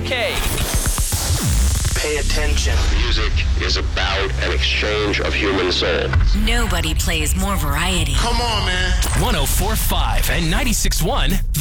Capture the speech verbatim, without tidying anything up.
okay. Pay attention. Music is about an exchange of human soul. Nobody plays more variety. Come on, man. one oh four point five and ninety-six point one, The